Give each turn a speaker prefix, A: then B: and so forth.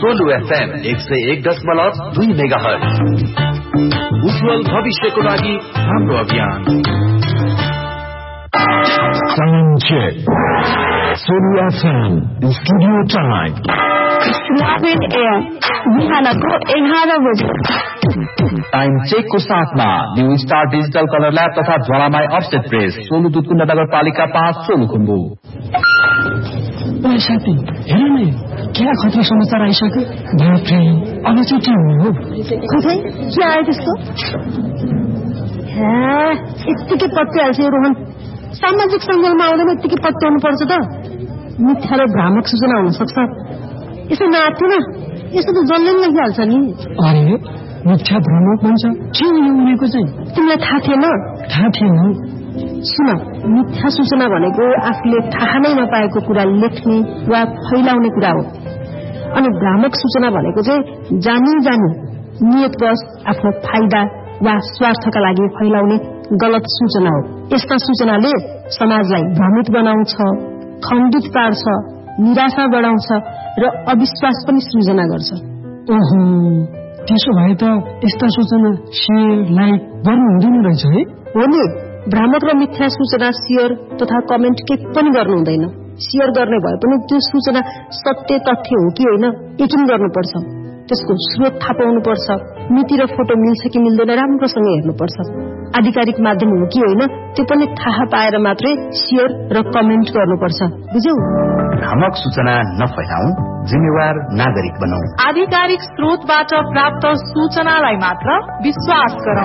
A: Solu FM 101.2 megahertz. उज्जवल भविष्यको लागि हाम्रो अभियान।
B: Solu FM studio time
C: 11 AM बिहानको 11 बजे।
D: टाइम चेकको साथमा new star digital colour lab तथा ज्वालामाई अफसेट प्रेस, सोलु दुधकुण्ड नगरपालिका 5 सोलुखुम्बु।
E: साथी हेर न, क्या खतरा समाचार आइसक्यो। बाफ्रे, अब चाहिँ के हुने हो?
C: खै के आयो त्यस्तो? यत्तिकै पत्याइहाल्छ यो रोहन। सामाजिक सञ्जालमा आउँदैन यत्तिकै पत्याउनु पर्छ त। मिथ्या र भ्रामक सूचना हुन सक्छ। यसो नाथेन, यसो त जसले पनि लेखिहाल्छ नि।
E: अरे मिथ्या भ्रामक भन्छ, के हो उनीको चाहिँ?
C: तिमीलाई थाहा थिएन?
E: थाहा थिएन।
C: सुन, मिथ्या सूचना भनेको आफूले थाहा नै नपाएको कुरा लेख्ने वा फैलाउने कुरा हो। अनि भ्रामक सूचना भनेको चाहिँ जानी नियतवश आफ्नो फाइदा वा स्वार्थका लागि फैलाउने गलत सूचना हो। यस्ता सूचनाले समाजलाई भ्रमित बनाउँछ, खण्डित पार्छ, निराशा बढाउँछ र अविश्वास पनि सृजना गर्छ।
E: ओहो, त्यसो भए त यस्ता सूचना शेयर लाइक गर्नु हुँदैन रहेछ है?
C: हो नि, भ्रामक र मिथ्या सूचना शेयर तथा कमेन्ट के पनि गर्नु हुँदैन। शेयर गर्ने भए पनि त्यो सूचना सत्य तथ्य हो कि होइन यकिन गर्नुपर्छ। त्यसको स्रोत थाहा पाउनुपर्छ। मिति र फोटो मिल्छ कि मिल्दैन राम्रोसँग हेर्नुपर्छ। आधिकारिक माध्यम हो कि होइन त्यो पनि थाहा पाएर मात्रै शेयर र कमेन्ट गर्नुपर्छ। बुझ्यौ?
A: भ्रामक सूचना नफैलाऊ, जिम्मेवार नागरिक बनाऊ।
F: आधिकारिक स्रोतबाट प्राप्त सूचनालाई मात्र विश्वास गरौँ।